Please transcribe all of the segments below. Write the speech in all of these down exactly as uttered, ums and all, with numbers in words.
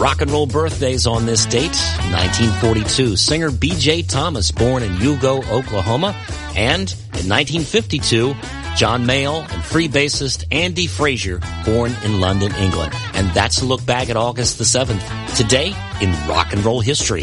Rock and roll birthdays on this date. nineteen forty-two, singer B J Thomas, born in Hugo, Oklahoma. And in nineteen fifty-two, John Mayall and free bassist Andy Frazier, born in London, England. And that's a look back at August the seventh, today in rock and roll history.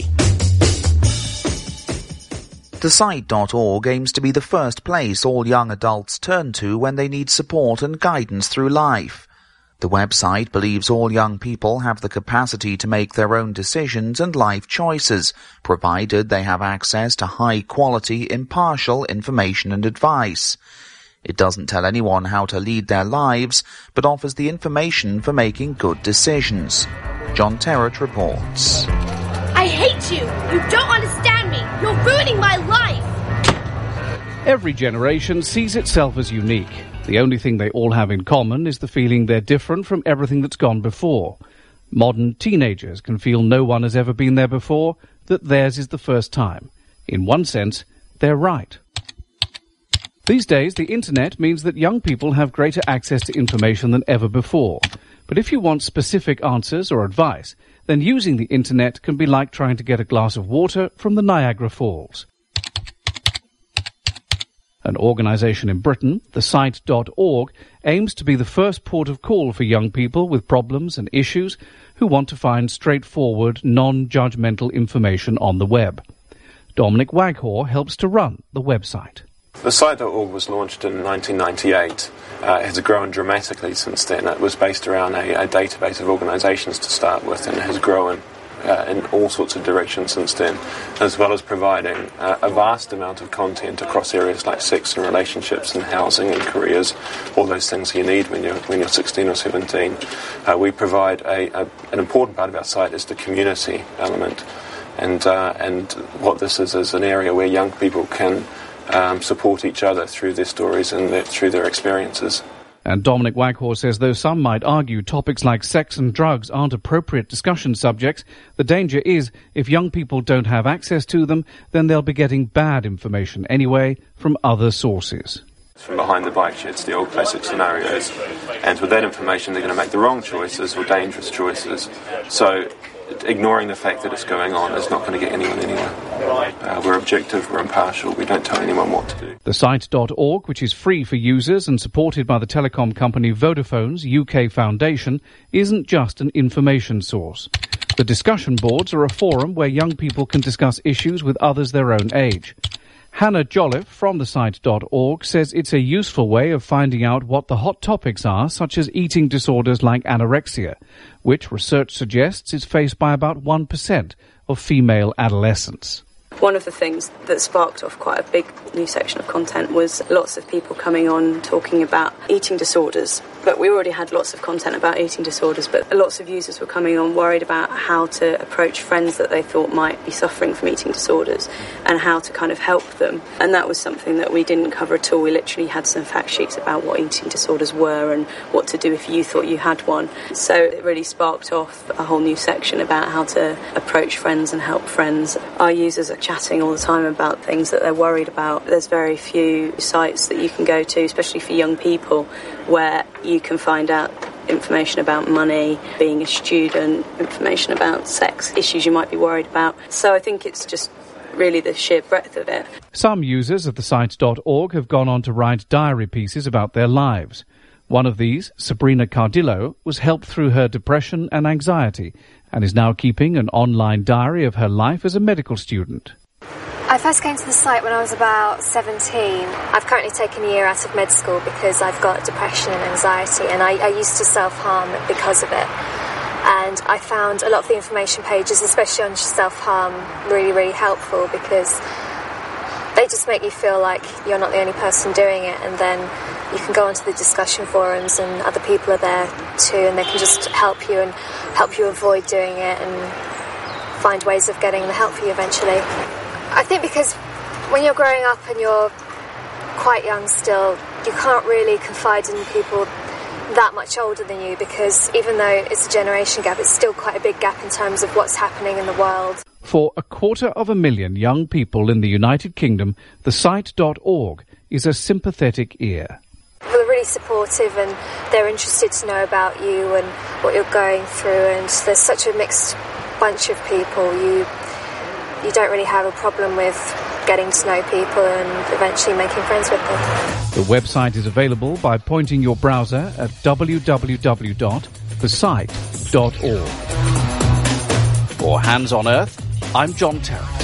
The site dot org aims to be the first place all young adults turn to when they need support and guidance through life. The website believes all young people have the capacity to make their own decisions and life choices, provided they have access to high-quality, impartial information and advice. It doesn't tell anyone how to lead their lives, but offers the information for making good decisions. John Terrett reports. I hate you! You don't understand me! You're ruining my life! Every generation sees itself as unique. The only thing they all have in common is the feeling they're different from everything that's gone before. Modern teenagers can feel no one has ever been there before, that theirs is the first time. In one sense, they're right. These days, the internet means that young people have greater access to information than ever before. But if you want specific answers or advice, then using the internet can be like trying to get a glass of water from the Niagara Falls. An organisation in Britain, the site dot org, aims to be the first port of call for young people with problems and issues who want to find straightforward, non-judgmental information on the web. Dominic Waghor helps to run the website. The site dot org was launched in nineteen ninety-eight. Uh, it has grown dramatically since then. It was based around a, a database of organisations to start with, and it has grown uh, in all sorts of directions since then, as well as providing uh, a vast amount of content across areas like sex and relationships and housing and careers, all those things you need when you're when you're sixteen or seventeen. Uh, we provide a, a an important part of our site is the community element, and uh, and what this is is an area where young people can Um, support each other through their stories and their, through their experiences. And Dominic Waghor says though some might argue topics like sex and drugs aren't appropriate discussion subjects, the danger is if young people don't have access to them, then they'll be getting bad information anyway from other sources. From behind the bike sheds, the old classic scenarios. And with that information, they're going to make the wrong choices or dangerous choices. So ignoring the fact that it's going on is not going to get anyone anywhere. Uh, we're objective, we're impartial, we don't tell anyone what to do. The site dot org, which is free for users and supported by the telecom company Vodafone's U K Foundation, isn't just an information source. The discussion boards are a forum where young people can discuss issues with others their own age. Hannah Jolliffe from the site dot org says it's a useful way of finding out what the hot topics are, such as eating disorders like anorexia, which research suggests is faced by about one percent of female adolescents. One of the things that sparked off quite a big new section of content was lots of people coming on talking about eating disorders. But we already had lots of content about eating disorders, but lots of users were coming on worried about how to approach friends that they thought might be suffering from eating disorders and how to kind of help them. And that was something that we didn't cover at all. We literally had some fact sheets about what eating disorders were and what to do if you thought you had one. So it really sparked off a whole new section about how to approach friends and help friends. Our users are chatting all the time about things that they're worried about. There's very few sites that you can go to, especially for young people, where you can find out information about money, being a student, information about sex, issues you might be worried about. So I think it's just really the sheer breadth of it. Some users of the site dot org have gone on to write diary pieces about their lives. One of these, Sabrina Cardillo, was helped through her depression and anxiety and is now keeping an online diary of her life as a medical student. I first came to the site when I was about seventeen. I've currently taken a year out of med school because I've got depression and anxiety, and I, I used to self-harm because of it. And I found a lot of the information pages, especially on self-harm, really, really helpful because they just make you feel like you're not the only person doing it, and then you can go onto the discussion forums and other people are there too, and they can just help you and help you avoid doing it and find ways of getting the help for you eventually. I think because when you're growing up and you're quite young still, you can't really confide in people that much older than you because even though it's a generation gap, it's still quite a big gap in terms of what's happening in the world. For a quarter of a million young people in the United Kingdom, the site dot org is a sympathetic ear. People are really really supportive, and they're interested to know about you and what you're going through. And there's such a mixed bunch of people. You you don't really have a problem with getting to know people and eventually making friends with them. The website is available by pointing your browser at w w w dot the site dot org. For Hands on Earth, I'm John Terry.